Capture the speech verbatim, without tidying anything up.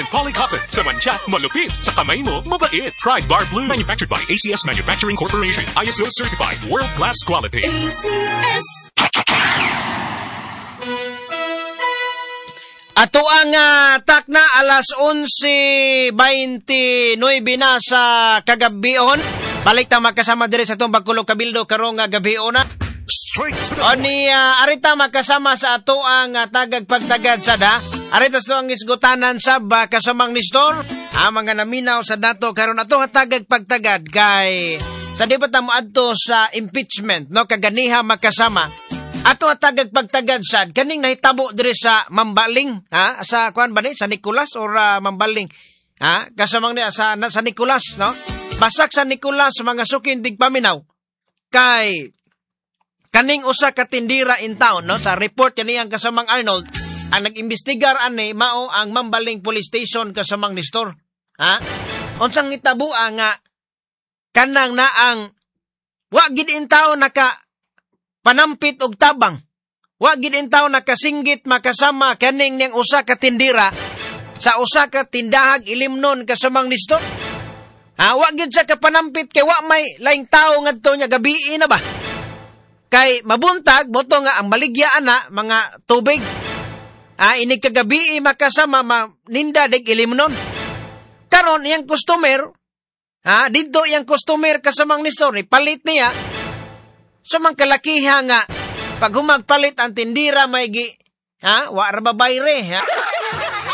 Polycotton. Sa mancha, malupit. Sa kamay mo, mabait. Pride Bar Blue. Manufactured by A C S Manufacturing Corporation. I S O certified. World-class quality. A C S. Ato ang uh, tak na alas onse twenty-nine na sa kagabion. Balik ta makasama dire sa itong Bacolod Cabildo karong uh, gabion na. Straight to the O ni uh, arita makasama sa ato ang uh, tagag pagtagad sa da. Arita sa ang isgutanan sa ba kasamang nistor. Ang mga naminaw sa dato karon ato nga tagag pagtagad kay sa di pa ta moadto sa impeachment no kaganiha makasama. Ato nga tagag pagtagad sad kaning nahitabo dire sa Mambaling ha sa kuan ba ni sa Nicolas or uh, Mambaling ha kasamang ni sa na, sa Nicolas no basak sa Nicolas mga sukin dig paminaw kay kaning usa ka tindira in town no sa report kaniyang kasamang Arnold ang nag-imbestigar ani mao ang Mambaling Police Station kasamang Nestor ha unsang hitabo nga kanang na ang wa gid in town naka panampit og tabang. Wa gid intaw nakasinggit makasama kaning niyang usa ka tindira sa usa ka tindahag ilimnon kasamang Nestor. Ha, wa gid sa kapanampit kay wa may laing tawo ngadto nya gabi na ba. Kay mabuntag boto nga ang baligya ana mga tubig. Ha, ini kagabi makasama maninda deg ilimnon. Karon iyang customer, ha, didto iyang customer kasamang Nestor ni palit niya. So mang kalakiha nga pag humagpalit ang tindira may gi ha wa ra babayre ha